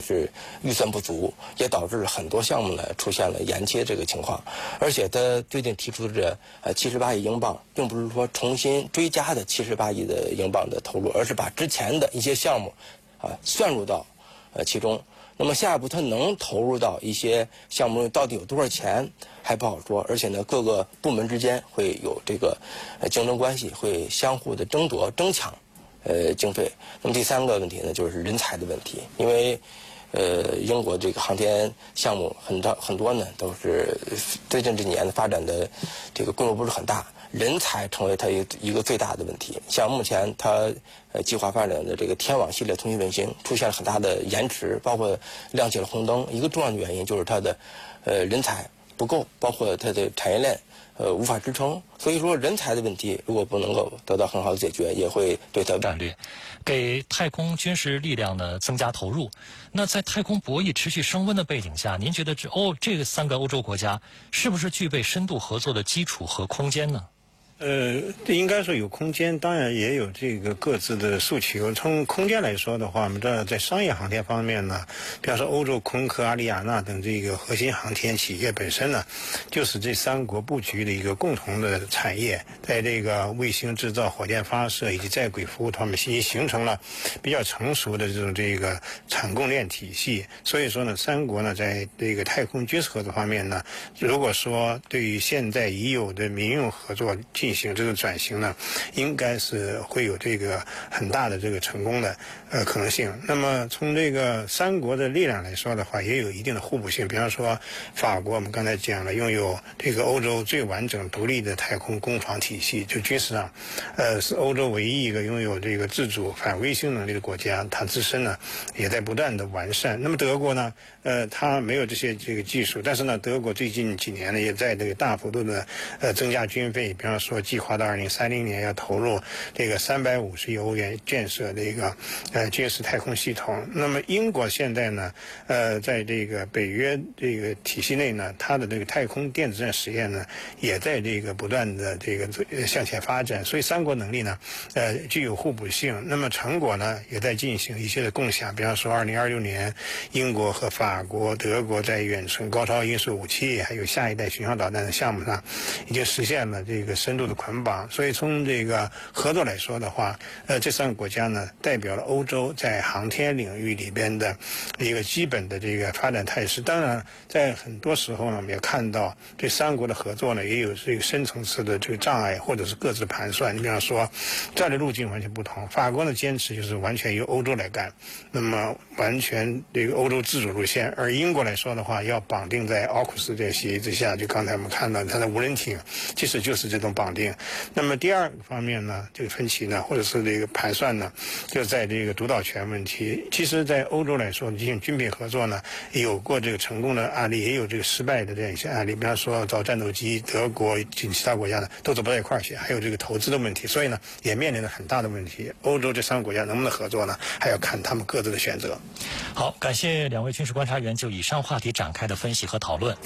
是预算不足，也导致很多项目呢出现了延期这个情况。而且他最近提出的78亿英镑，并不是说重新追加的78亿的英镑的投入，而是把之前的一些项目算入到其中。那么下一步它能投入到一些项目到底有多少钱还不好说，而且呢各个部门之间会有这个竞争关系，会相互的争夺争抢经费。那么第三个问题呢就是人才的问题，因为英国这个航天项目很多呢都是最近这几年的发展的这个规模不是很大，人才成为它一个最大的问题。像目前它计划发展的这个天网系列通信卫星出现了很大的延迟，包括亮起了红灯，一个重要的原因就是它的人才不够，包括它的产业链无法支撑。所以说人才的问题如果不能够得到很好的解决，也会对它战略给太空军事力量呢增加投入。那在太空博弈持续升温的背景下，您觉得这3个欧洲国家是不是具备深度合作的基础和空间呢？ 应该说有空间，当然也有这个各自的诉求。从空间来说的话，我们知道在商业航天方面呢，比方说欧洲空客、阿里亚纳等这个核心航天企业本身呢，就是这3国布局的一个共同的产业，在这个卫星制造、火箭发射以及在轨服务方面，已经形成了比较成熟的这个产供链体系。所以说呢，3国呢在这个太空军事合作方面呢，如果说对于现在已有的民用合作进行这个转型呢，应该是会有这个很大的这个成功的可能性。那么从这个3国的力量来说的话，也有一定的互补性。比方说法国，我们刚才讲了，拥有这个欧洲最完整独立的太空攻防体系，就军事上，是欧洲唯一一个拥有这个自主反卫星能力的国家，它自身呢也在不断的完善。那么德国呢，它没有这个技术，但是呢，德国最近几年呢也在这个大幅度的增加军费，比方说计划到2030年要投入这个350亿欧元建设这个军事太空系统。那么英国现在呢，在这个北约这个体系内呢，它的这个太空电子战实验呢，也在这个不断的这个向前发展。所以3国能力呢，具有互补性。那么成果呢，也在进行一些的共享。比方说2026年，英国和法国、德国在远程高超音速武器还有下一代巡航导弹的项目上，已经实现了这个深度的捆绑。所以从这个合作来说的话，这3个国家呢，代表了欧洲在航天领域里边的一个基本的这个发展态势。当然，在很多时候呢，我们也看到这3国的合作呢，也有这个深层次的这个障碍，或者是各自盘算。你比方说，战略路径完全不同。法国的坚持就是完全由欧洲来干，那么完全这个欧洲自主路线。而英国来说的话，要绑定在奥库斯这个协议之下，就刚才我们看到它的无人艇，其实就是这种绑定。那么第二个方面呢，这个分歧呢，或者是这个盘算呢，就在这个主导权问题。其实，在欧洲来说，进行军备合作呢，有过这个成功的案例，也有这个失败的这样一些案例。比方说造战斗机，德国及其他国家呢都走不到一块儿去，还有这个投资的问题，所以呢，也面临着很大的问题。欧洲这3个国家能不能合作呢，还要看他们各自的选择。 好，感谢2位军事观察员就以上话题展开的分析和讨论。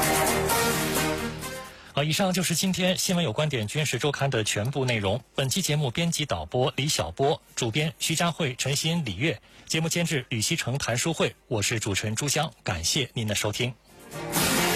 以上就是今天新闻有观点军事周刊的全部内容。本期节目编辑导播李晓波，主编徐佳慧、陈鑫、李月，节目监制吕希成、谭淑慧，我是主持人朱湘，感谢您的收听。